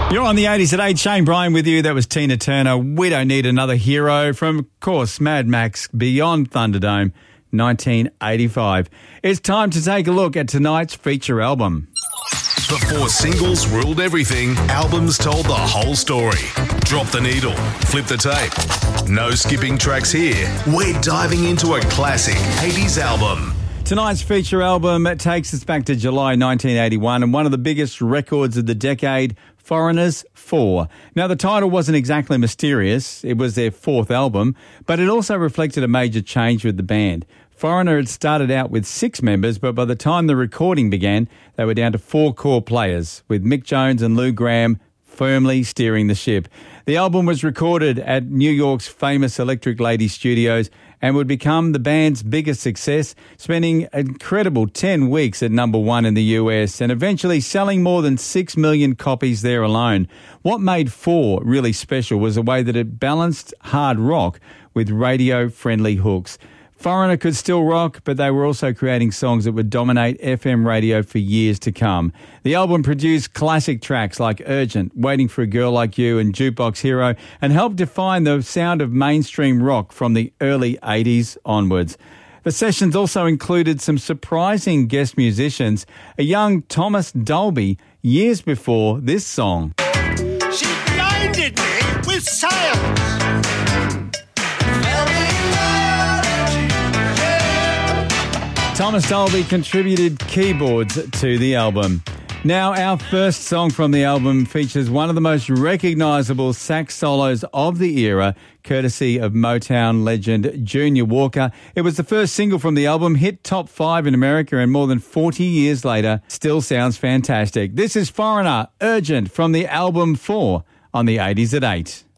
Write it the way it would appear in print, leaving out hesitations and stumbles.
You're on the 80s at 8. Shane Bryan with you. That was Tina Turner. We Don't Need Another Hero from, of course, Mad Max Beyond Thunderdome, 1985. It's time to take a look at tonight's feature album. Before singles ruled everything, albums told the whole story. Drop the needle, flip the tape. No skipping tracks here. We're diving into a classic 80s album. Tonight's feature album takes us back to July 1981 and one of the biggest records of the decade, Foreigners 4. Now, the title wasn't exactly mysterious. It was their fourth album, but it also reflected a major change with the band. Foreigner had started out with 6 members, but by the time the recording began, they were down to 4 core players, with Mick Jones and Lou Gramm firmly steering the ship. The album was recorded at New York's famous Electric Lady Studios and would become the band's biggest success, spending an incredible 10 weeks at number 1 in the US and eventually selling more than 6 million copies there alone. What made 4 really special was the way that it balanced hard rock with radio-friendly hooks. Foreigner could still rock, but they were also creating songs that would dominate FM radio for years to come. The album produced classic tracks like Urgent, Waiting for a Girl Like You and Jukebox Hero and helped define the sound of mainstream rock from the early 80s onwards. The sessions also included some surprising guest musicians, a young Thomas Dolby years before this song. She blinded me with silence. Thomas Dolby contributed keyboards to the album. Now, our first song from the album features one of the most recognisable sax solos of the era, courtesy of Motown legend Junior Walker. It was the first single from the album, hit top 5 in America, and more than 40 years later, still sounds fantastic. This is Foreigner, Urgent, from the album 4 on the 80s at 8.